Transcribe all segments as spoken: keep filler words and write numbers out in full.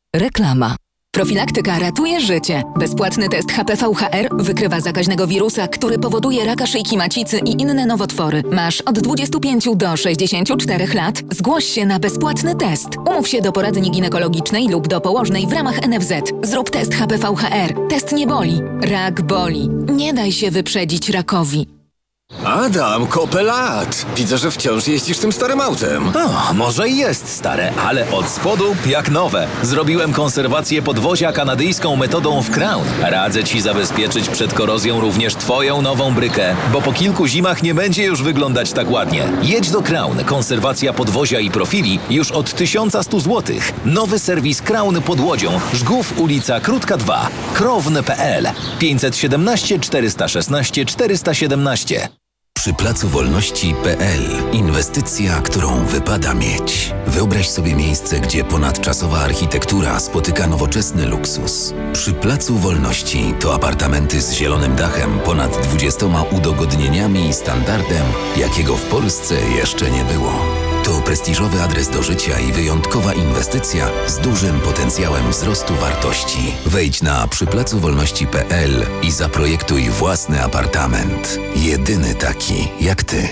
Reklama. Profilaktyka ratuje życie. Bezpłatny test H P V H R wykrywa zakaźnego wirusa, który powoduje raka szyjki macicy i inne nowotwory. Masz od dwudziestu pięciu do sześćdziesięciu czterech lat? Zgłoś się na bezpłatny test. Umów się do poradni ginekologicznej lub do położnej w ramach N F Z. Zrób test H P V H R. Test nie boli. Rak boli. Nie daj się wyprzedzić rakowi. Adam, kopę lat. Widzę, że wciąż jeździsz tym starym autem. O, może i jest stare, ale od spodu jak nowe. Zrobiłem konserwację podwozia kanadyjską metodą w Crown. Radzę Ci zabezpieczyć przed korozją również Twoją nową brykę, bo po kilku zimach nie będzie już wyglądać tak ładnie. Jedź do Crown. Konserwacja podwozia i profili już od tysiąc sto złotych. Nowy serwis Crown pod Łodzią. Żgów, ulica Krótka dwa. krowne kropka p l pięćset siedemnaście czterysta szesnaście czterysta siedemnaście. Przy Placu Wolności kropka p l inwestycja, którą wypada mieć. Wyobraź sobie miejsce, gdzie ponadczasowa architektura spotyka nowoczesny luksus. Przy Placu Wolności to apartamenty z zielonym dachem, ponad dwudziestoma udogodnieniami i standardem, jakiego w Polsce jeszcze nie było. To prestiżowy adres do życia i wyjątkowa inwestycja z dużym potencjałem wzrostu wartości. Wejdź na przy placu wolności kropka p l i zaprojektuj własny apartament. Jedyny taki jak ty.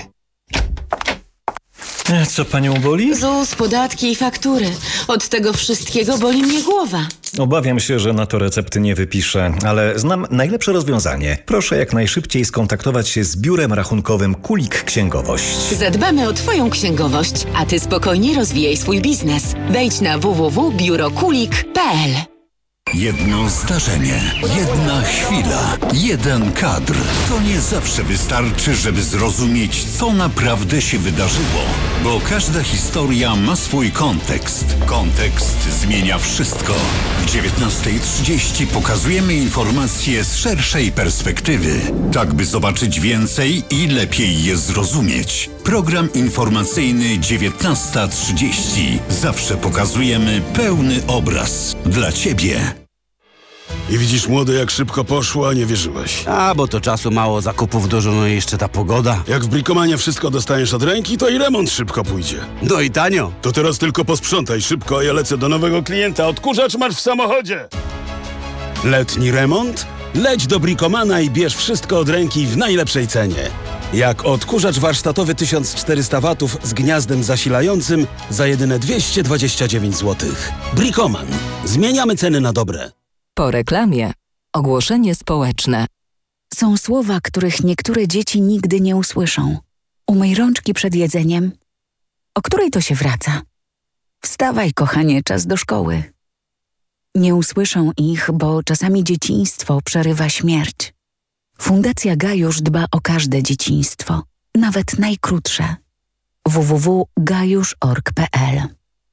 Co panią boli? ZUS, podatki i faktury. Od tego wszystkiego boli mnie głowa. Obawiam się, że na to recepty nie wypiszę, ale znam najlepsze rozwiązanie. Proszę jak najszybciej skontaktować się z biurem rachunkowym Kulik Księgowość. Zadbamy o twoją księgowość, a ty spokojnie rozwijaj swój biznes. Wejdź na w w w kropka biuro kulik kropka p l. Jedno zdarzenie, jedna chwila, jeden kadr. To nie zawsze wystarczy, żeby zrozumieć, co naprawdę się wydarzyło. Bo każda historia ma swój kontekst. Kontekst zmienia wszystko. W dziewiętnasta trzydzieści pokazujemy informacje z szerszej perspektywy. Tak, by zobaczyć więcej i lepiej je zrozumieć. Program informacyjny dziewiętnasta trzydzieści. Zawsze pokazujemy pełny obraz. Dla Ciebie. I widzisz, młody, jak szybko poszło, a nie wierzyłeś. A, bo to czasu mało, zakupów dużo, no i jeszcze ta pogoda. Jak w Brikomanie wszystko dostaniesz od ręki, to i remont szybko pójdzie. No i tanio. To teraz tylko posprzątaj szybko, a ja lecę do nowego klienta. Odkurzacz masz w samochodzie. Letni remont? Leć do Brikomana i bierz wszystko od ręki w najlepszej cenie. Jak odkurzacz warsztatowy tysiąc czterysta watów z gniazdem zasilającym za jedyne dwieście dwadzieścia dziewięć złotych. Brikoman. Zmieniamy ceny na dobre. Po reklamie. Ogłoszenie społeczne. Są słowa, których niektóre dzieci nigdy nie usłyszą. Umyj rączki przed jedzeniem. O której to się wraca? Wstawaj, kochanie, czas do szkoły. Nie usłyszą ich, bo czasami dzieciństwo przerywa śmierć. Fundacja Gajusz dba o każde dzieciństwo, nawet najkrótsze. w w w kropka gajusz kropka org kropka p l.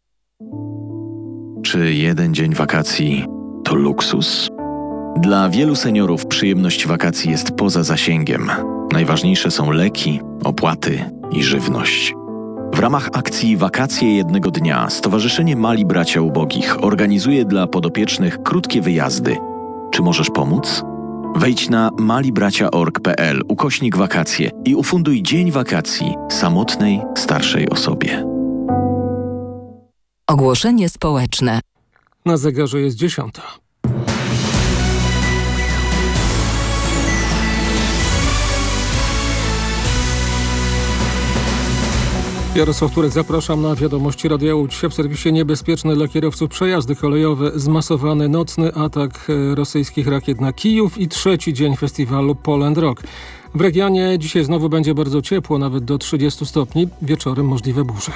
Czy jeden dzień wakacji to luksus? Dla wielu seniorów przyjemność wakacji jest poza zasięgiem. Najważniejsze są leki, opłaty i żywność. W ramach akcji Wakacje jednego dnia Stowarzyszenie Mali Bracia Ubogich organizuje dla podopiecznych krótkie wyjazdy. Czy możesz pomóc? Wejdź na malibracia kropka org kropka p l ukośnik wakacje i ufunduj dzień wakacji samotnej, starszej osobie. Ogłoszenie społeczne. Na zegarze jest dziesiąta. Jarosław Turek, zapraszam na wiadomości Radia Łódź. W serwisie niebezpieczne dla kierowców przejazdy kolejowe, zmasowany nocny atak rosyjskich rakiet na Kijów i trzeci dzień festiwalu Poland Rock. W regionie dzisiaj znowu będzie bardzo ciepło, nawet do trzydziestu stopni. Wieczorem możliwe burze.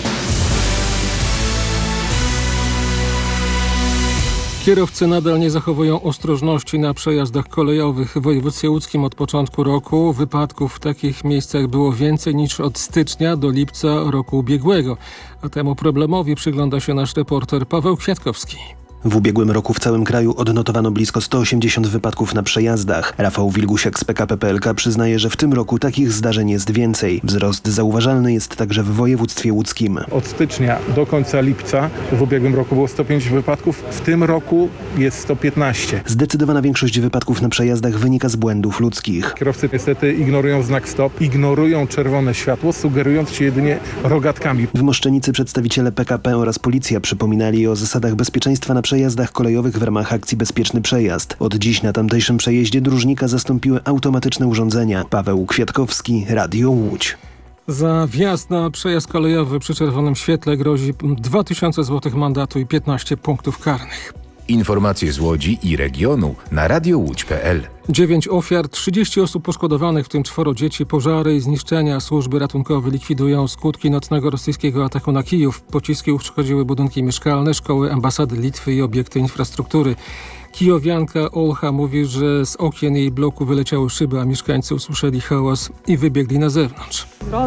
Kierowcy nadal nie zachowują ostrożności na przejazdach kolejowych. W województwie łódzkim od początku roku wypadków w takich miejscach było więcej niż od stycznia do lipca roku ubiegłego. A temu problemowi przygląda się nasz reporter Paweł Kwiatkowski. W ubiegłym roku w całym kraju odnotowano blisko sto osiemdziesiąt wypadków na przejazdach. Rafał Wilgusiak z P K P P L K przyznaje, że w tym roku takich zdarzeń jest więcej. Wzrost zauważalny jest także w województwie łódzkim. Od stycznia do końca lipca w ubiegłym roku było sto pięć wypadków, w tym roku jest sto piętnaście. Zdecydowana większość wypadków na przejazdach wynika z błędów ludzkich. Kierowcy niestety ignorują znak stop, ignorują czerwone światło, sugerując się jedynie rogatkami. W Moszczenicy przedstawiciele P K P oraz policja przypominali o zasadach bezpieczeństwa na przejazdach kolejowych w ramach akcji Bezpieczny Przejazd. Od dziś na tamtejszym przejeździe dróżnika zastąpiły automatyczne urządzenia. Paweł Kwiatkowski, Radio Łódź. Za wjazd na przejazd kolejowy przy czerwonym świetle grozi dwa tysiące złotych mandatu i piętnaście punktów karnych. Informacje z Łodzi i regionu na radiowódź kropka p l. Dziewięć ofiar, trzydzieści osób poszkodowanych, w tym czworo dzieci. Pożary i zniszczenia. Służby ratunkowe likwidują skutki nocnego rosyjskiego ataku na Kijów. Pociski uszkodziły budynki mieszkalne, szkoły, ambasady Litwy i obiekty infrastruktury. Kijowianka Olcha mówi, że z okien jej bloku wyleciały szyby, a mieszkańcy usłyszeli hałas i wybiegli na zewnątrz.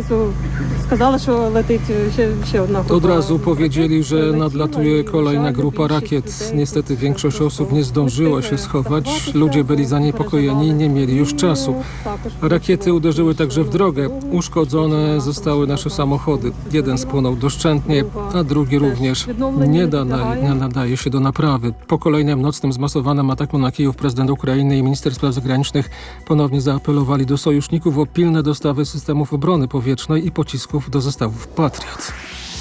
Od razu powiedzieli, że nadlatuje kolejna grupa rakiet. Niestety większość osób nie zdążyła się schować. Ludzie byli zaniepokojeni i nie mieli już czasu. Rakiety uderzyły także w drogę. Uszkodzone zostały nasze samochody. Jeden spłonął doszczętnie, a drugi również. Nie, da, nie nadaje się do naprawy. Po kolejnym nocnym zmasowanym ataku na Kijów prezydent Ukrainy i minister spraw zagranicznych ponownie zaapelowali do sojuszników o pilne dostawy systemów obrony powietrznej i pocisków do zestawów Patriot.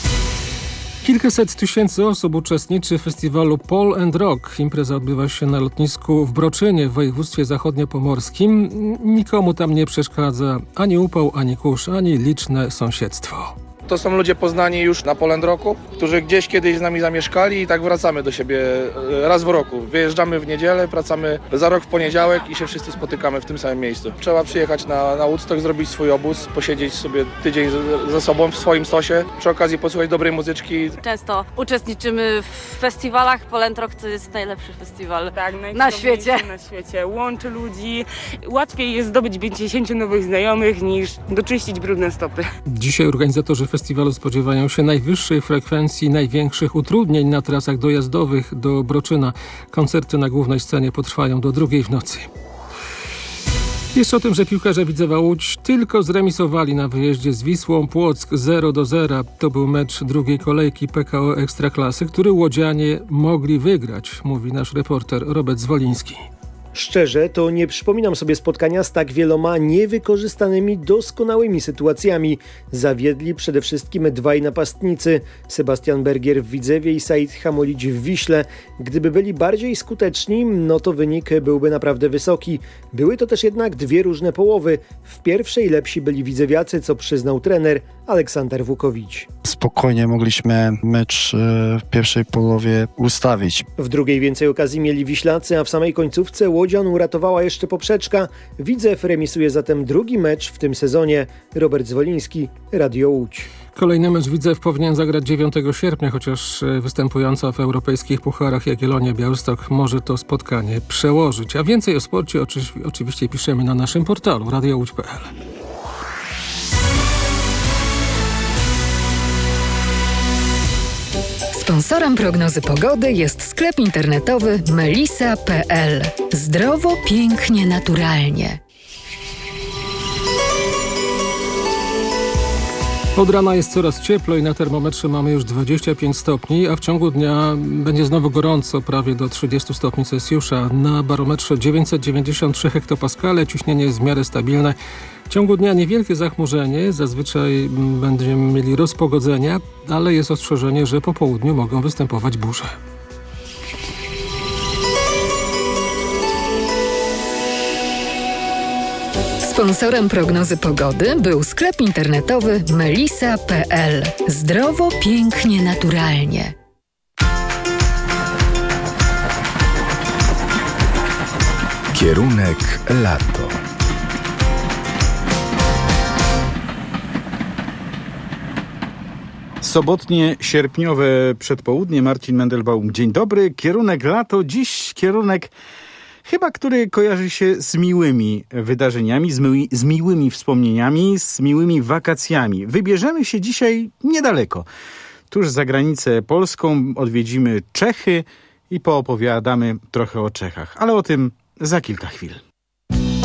Kilkaset tysięcy osób uczestniczy w festiwalu Pol and Rock. Impreza odbywa się na lotnisku w Broczynie w województwie zachodniopomorskim. Nikomu tam nie przeszkadza ani upał, ani kurz, ani liczne sąsiedztwo. To są ludzie poznani już na Pol and Rocku, którzy gdzieś kiedyś z nami zamieszkali i tak wracamy do siebie raz w roku. Wyjeżdżamy w niedzielę, wracamy za rok w poniedziałek i się wszyscy spotykamy w tym samym miejscu. Trzeba przyjechać na, na Woodstock, zrobić swój obóz, posiedzieć sobie tydzień ze sobą w swoim stosie, przy okazji posłuchać dobrej muzyczki. Często uczestniczymy w festiwalach. Pol and Rock to jest najlepszy festiwal tak, na świecie. na świecie. Łączy ludzi. Łatwiej jest zdobyć pięćdziesięciu nowych znajomych niż doczyścić brudne stopy. Dzisiaj organizatorzy festiwalu spodziewają się najwyższej frekwencji, największych utrudnień na trasach dojazdowych do Broczyna. Koncerty na głównej scenie potrwają do drugiej w nocy. Jeszcze o tym, że piłkarze Widzewa Łódź tylko zremisowali na wyjeździe z Wisłą Płock zero do zera. To był mecz drugiej kolejki P K O Ekstraklasy, który łodzianie mogli wygrać, mówi nasz reporter Robert Zwoliński. Szczerze, to nie przypominam sobie spotkania z tak wieloma niewykorzystanymi doskonałymi sytuacjami. Zawiedli przede wszystkim dwaj napastnicy, Sebastian Bergier w Widzewie i Said Hamolić w Wiśle. Gdyby byli bardziej skuteczni, no to wynik byłby naprawdę wysoki. Były to też jednak dwie różne połowy. W pierwszej lepsi byli widzewiacy, co przyznał trener Aleksander Wukowicz. Spokojnie mogliśmy mecz w pierwszej połowie ustawić. W drugiej więcej okazji mieli Wiślacy, a w samej końcówce Łodzian uratowała jeszcze poprzeczka. Widzew remisuje zatem drugi mecz w tym sezonie. Robert Zwoliński, Radio Łódź. Kolejny mecz Widzew powinien zagrać dziewiątego sierpnia, chociaż występująca w europejskich pucharach Jagiellonia Białystok może to spotkanie przełożyć. A więcej o sporcie oczy- oczywiście piszemy na naszym portalu radio łódź kropka p l. Sponsorem prognozy pogody jest sklep internetowy melisa kropka p l. Zdrowo, pięknie, naturalnie. Od rana jest coraz cieplej, na termometrze mamy już dwadzieścia pięć stopni, a w ciągu dnia będzie znowu gorąco, prawie do trzydziestu stopni Celsjusza. Na barometrze dziewięćset dziewięćdziesiąt trzy hektopaskale, ciśnienie jest w miarę stabilne. W ciągu dnia niewielkie zachmurzenie, zazwyczaj będziemy mieli rozpogodzenia, ale jest ostrzeżenie, że po południu mogą występować burze. Sponsorem prognozy pogody był sklep internetowy melisa kropka p l. Zdrowo, pięknie, naturalnie. Kierunek lato. Sobotnie, sierpniowe przedpołudnie. Marcin Mendelbaum, dzień dobry. Kierunek lato. Dziś kierunek chyba, który kojarzy się z miłymi wydarzeniami, z, mi- z miłymi wspomnieniami, z miłymi wakacjami. Wybierzemy się dzisiaj niedaleko. Tuż za granicę polską odwiedzimy Czechy i poopowiadamy trochę o Czechach. Ale o tym za kilka chwil.